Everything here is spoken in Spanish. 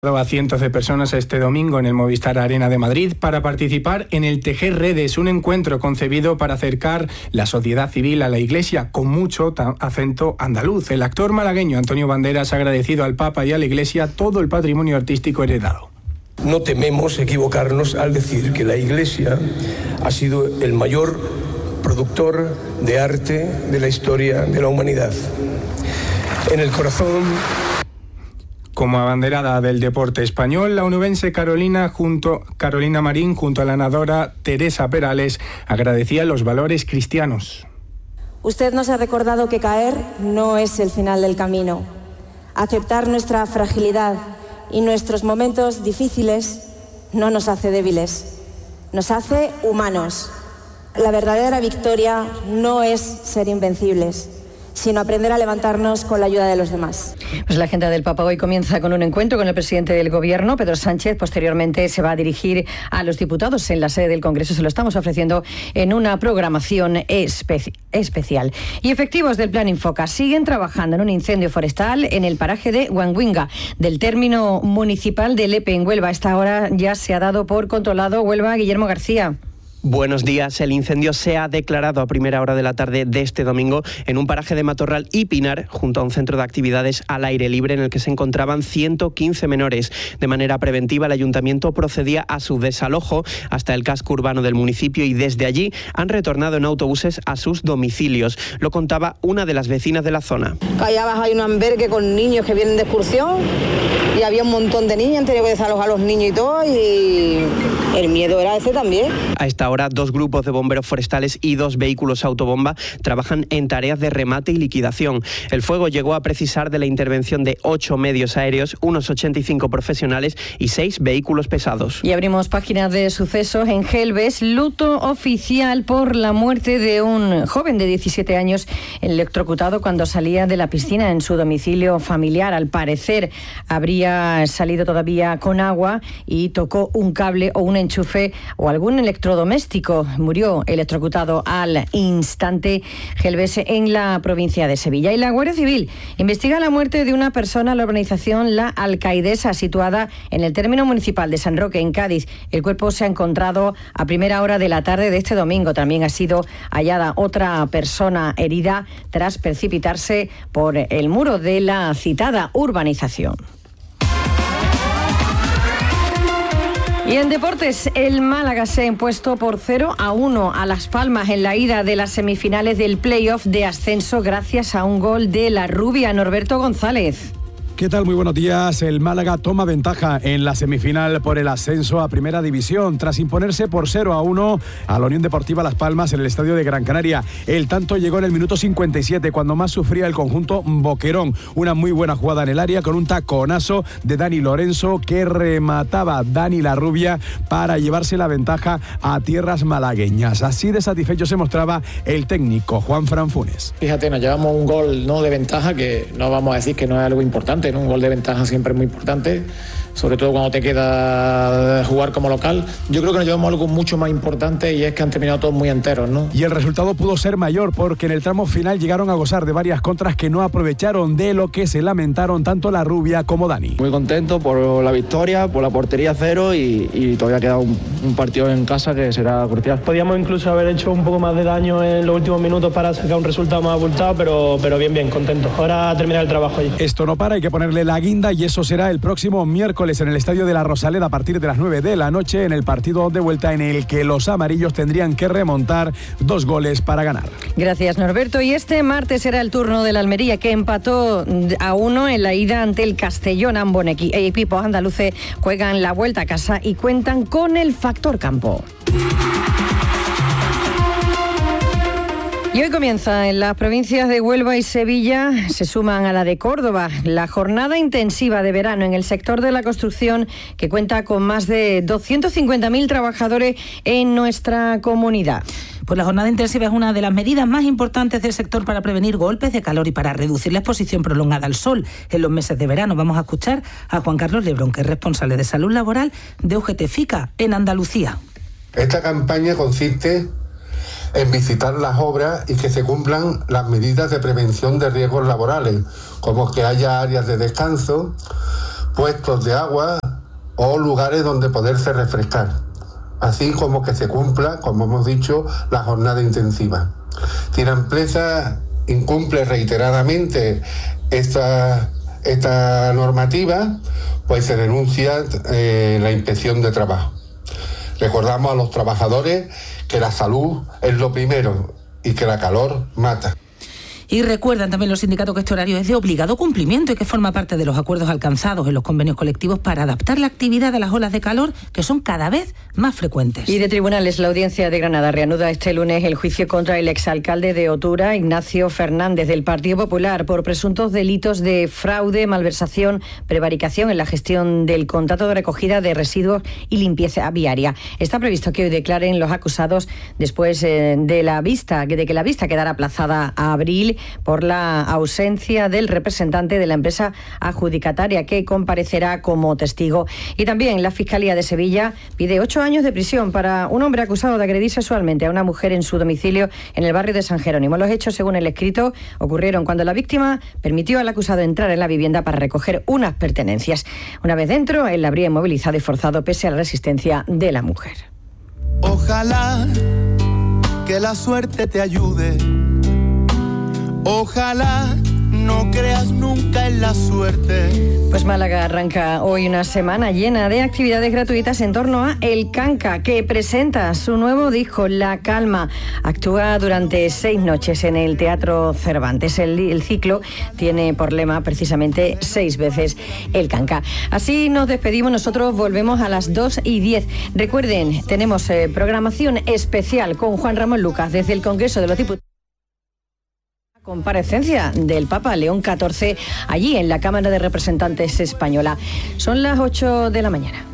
A cientos de personas este domingo en el Movistar Arena de Madrid para participar en el Tejer Redes, un encuentro concebido para acercar la sociedad civil a la Iglesia con mucho acento andaluz. El actor malagueño Antonio Banderas ha agradecido al Papa y a la Iglesia todo el patrimonio artístico heredado. No tememos equivocarnos al decir que la Iglesia ha sido el mayor productor de arte de la historia de la humanidad. En el corazón... Como abanderada del deporte español, la onubense Carolina Marín junto a la nadadora Teresa Perales agradecía los valores cristianos. Usted nos ha recordado que caer no es el final del camino. Aceptar nuestra fragilidad y nuestros momentos difíciles no nos hace débiles, nos hace humanos. La verdadera victoria no es ser invencibles, sino aprender a levantarnos con la ayuda de los demás. Pues la agenda del Papa hoy comienza con un encuentro con el presidente del Gobierno, Pedro Sánchez. Posteriormente se va a dirigir a los diputados en la sede del Congreso. Se lo estamos ofreciendo en una programación especial. Y efectivos del Plan Infoca siguen trabajando en un incendio forestal en el paraje de Huanguinga, del término municipal de Lepe, en Huelva. A esta hora ya se ha dado por controlado. Huelva, Guillermo García. Buenos días. El incendio se ha declarado a primera hora de la tarde de este domingo en un paraje de Matorral y Pinar, junto a un centro de actividades al aire libre en el que se encontraban 115 menores. De manera preventiva, el ayuntamiento procedía a su desalojo hasta el casco urbano del municipio y desde allí han retornado en autobuses a sus domicilios. Lo contaba una de las vecinas de la zona. Allá abajo hay un albergue con niños que vienen de excursión y había un montón de niños, han tenido que desalojar a los niños y todo, y el miedo era ese también. A esta hora, 2 grupos de bomberos forestales y 2 vehículos autobomba trabajan en tareas de remate y liquidación. El fuego llegó a precisar de la intervención de 8 medios aéreos, unos 85 profesionales y 6 vehículos pesados. Y abrimos páginas de sucesos en Gelbes. Luto oficial por la muerte de un joven de 17 años electrocutado cuando salía de la piscina en su domicilio familiar. Al parecer habría salido todavía con agua y tocó un cable o un enchufe o algún electrodoméstico. Murió electrocutado al instante. Gelbes, en la provincia de Sevilla. Y la Guardia Civil investiga la muerte de una persona en la urbanización La Alcaidesa, situada en el término municipal de San Roque, en Cádiz. El cuerpo se ha encontrado a primera hora de la tarde de este domingo. También ha sido hallada otra persona herida tras precipitarse por el muro de la citada urbanización. Y en deportes, el Málaga se ha impuesto por 0-1 a Las Palmas en la ida de las semifinales del play-off de ascenso gracias a un gol de la rubia. Norberto González. ¿Qué tal? Muy buenos días. El Málaga toma ventaja en la semifinal por el ascenso a Primera División tras imponerse por 0-1 a la Unión Deportiva Las Palmas en el estadio de Gran Canaria. El tanto llegó en el minuto 57, cuando más sufría el conjunto boquerón. Una muy buena jugada en el área con un taconazo de Dani Lorenzo que remataba Dani la Rubia para llevarse la ventaja a tierras malagueñas. Así de satisfecho se mostraba el técnico Juanfran Funes. Fíjate, nos llevamos un gol no de ventaja, que no vamos a decir que no es algo importante. Un gol de ventaja siempre es muy importante, sobre todo cuando te queda jugar como local. Yo creo que nos llevamos algo mucho más importante y es que han terminado todos muy enteros, ¿no? Y el resultado pudo ser mayor porque en el tramo final llegaron a gozar de varias contras que no aprovecharon, de lo que se lamentaron tanto la Rubia como Dani. Muy contento por la victoria, por la portería cero y todavía queda un partido en casa que será crucial. Podíamos incluso haber hecho un poco más de daño en los últimos minutos para sacar un resultado más abultado, pero bien, contento. Ahora terminar el trabajo allí. Esto no para, hay que ponerle la guinda y eso será el próximo miércoles en el estadio de la Rosaleda a partir de las 9 de la noche en el partido de vuelta en el que los amarillos tendrían que remontar 2 goles para ganar. Gracias, Norberto. Y este martes será el turno de la Almería, que empató a 1 en la ida ante el Castellón. Ambos equipos andaluces juegan la vuelta a casa y cuentan con el factor campo. Y hoy comienza en las provincias de Huelva y Sevilla, se suman a la de Córdoba, la jornada intensiva de verano en el sector de la construcción, que cuenta con más de 250.000 trabajadores en nuestra comunidad. Pues la jornada intensiva es una de las medidas más importantes del sector para prevenir golpes de calor y para reducir la exposición prolongada al sol en los meses de verano. Vamos a escuchar a Juan Carlos Lebrón, que es responsable de salud laboral de UGT FICA en Andalucía. Esta campaña consiste en visitar las obras y que se cumplan las medidas de prevención de riesgos laborales, como que haya áreas de descanso, puestos de agua o lugares donde poderse refrescar, así como que se cumpla, como hemos dicho, la jornada intensiva. Si la empresa incumple reiteradamente esta normativa, pues se denuncia la inspección de trabajo. Recordamos a los trabajadores que la salud es lo primero y que la calor mata. Y recuerdan también los sindicatos que este horario es de obligado cumplimiento y que forma parte de los acuerdos alcanzados en los convenios colectivos para adaptar la actividad a las olas de calor que son cada vez más frecuentes. Y de tribunales, la Audiencia de Granada reanuda este lunes el juicio contra el exalcalde de Otura, Ignacio Fernández, del Partido Popular, por presuntos delitos de fraude, malversación, prevaricación en la gestión del contrato de recogida de residuos y limpieza viaria. Está previsto que hoy declaren los acusados después de que la vista quedara aplazada a abril por la ausencia del representante de la empresa adjudicataria, que comparecerá como testigo. Y también la Fiscalía de Sevilla pide 8 años de prisión para un hombre acusado de agredir sexualmente a una mujer en su domicilio en el barrio de San Jerónimo. Los hechos, según el escrito, ocurrieron cuando la víctima permitió al acusado entrar en la vivienda para recoger unas pertenencias. Una vez dentro, él la habría inmovilizado y forzado pese a la resistencia de la mujer. Ojalá que la suerte te ayude. Ojalá no creas nunca en la suerte. Pues Málaga arranca hoy una semana llena de actividades gratuitas en torno a El Canca, que presenta su nuevo disco, La Calma. Actúa durante 6 noches en el Teatro Cervantes. El ciclo tiene por lema precisamente 6 veces El Canca. Así nos despedimos, nosotros volvemos a las 2:10. Recuerden, tenemos programación especial con Juan Ramón Lucas desde el Congreso de los Diputados. Comparecencia del Papa León XIV allí en la Cámara de Representantes española. Son las 8 de la mañana.